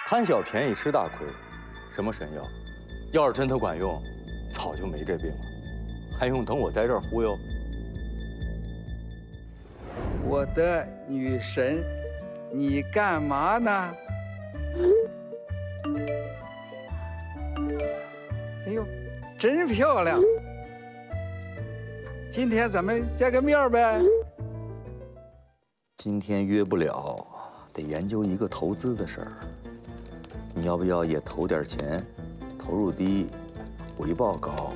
贪小便宜吃大亏，什么神药？要是真它管用，早就没这病了，还用等我在这儿忽悠？ 我的女神，你干嘛呢？哎呦，真漂亮！今天咱们见个面呗。 今天约不了，得研究一个投资的事儿。你要不要也投点钱？投入低，回报高。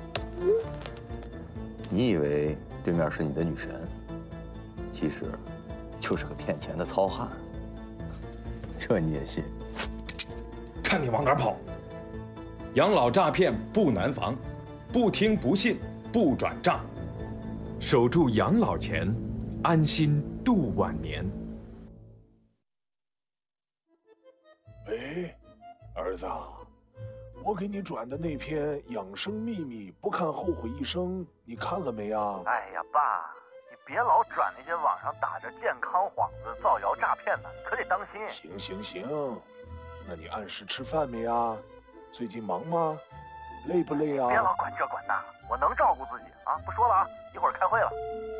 你以为对面是你的女神，其实就是个骗钱的糙汉。这你也信？ 看你往哪儿跑！养老诈骗不难防，不听不信不转账，守住养老钱，安心度晚年。 喂，儿子，我给你转的那篇养生秘密，不看后悔一生，你看了没啊？ 哎呀，爸，你别老转那些网上打着健康幌子造谣诈骗的，可得当心。 行，那你按时吃饭没啊？最近忙吗？累不累啊？ 别老管这管那，我能照顾自己啊！不说了啊，一会儿开会了。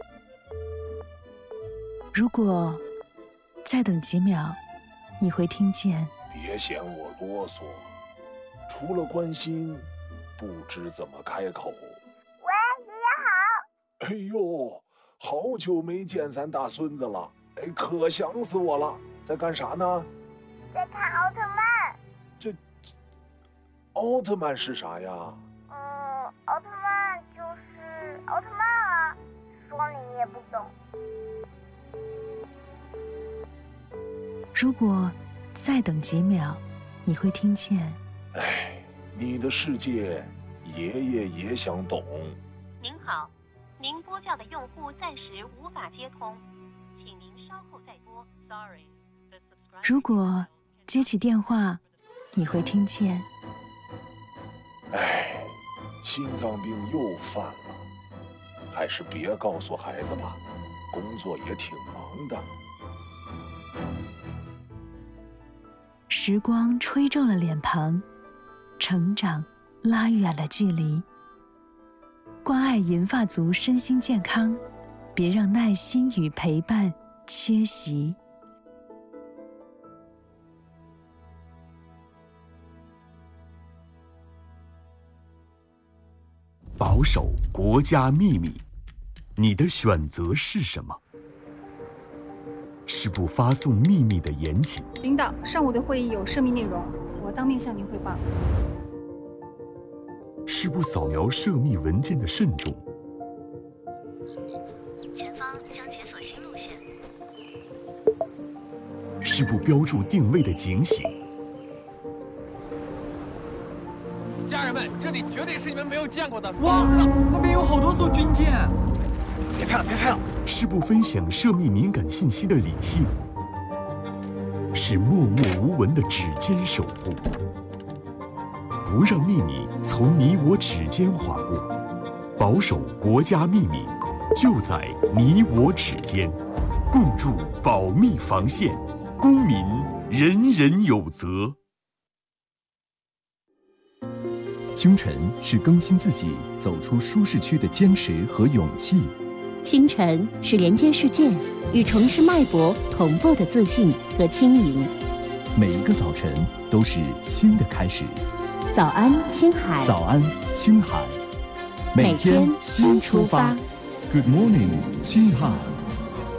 如果再等几秒，你会听见。 别嫌我啰嗦，除了关心，不知怎么开口。 喂，爷爷好。 哎呦，好久没见咱大孙子了，哎，可想死我了。在干啥呢？ 在看奥特曼。 奥特曼是啥呀？ 奥特曼就是奥特曼啊，说了你也不懂。 如果再等几秒，你会听见。 哎，你的世界，爷爷也想懂。 您好，您拨叫的用户暂时无法接通，请您稍后再拨。Sorry。 如果接起电话，你会听见。 哎，心脏病又犯了，还是别告诉孩子吧，工作也挺忙的。 时光吹皱了脸庞，成长拉远了距离。关爱银发族身心健康，别让耐心与陪伴缺席。 保守国家秘密，你的选择是什么？是不发送秘密的严谨。 领导，上午的会议有涉密内容，我当面向您汇报。 是不扫描涉密文件的慎重。 前方将解锁新路线。 是不标注定位的警醒。 家人们，这里绝对是你们没有见过的。 哇，那边有好多艘军舰！ 别拍了！ 是不分享涉密敏感信息的理性，是默默无闻的指尖守护，不让秘密从你我指尖划过，保守国家秘密，就在你我指尖，共筑保密防线，公民人人有责。 清晨是更新自己、走出舒适区的坚持和勇气。 清晨是连接世界、与城市脉搏同步的自信和轻盈。 每一个早晨都是新的开始。 早安，青海。 早安，青海。 每天新出发。 Good morning， 青海。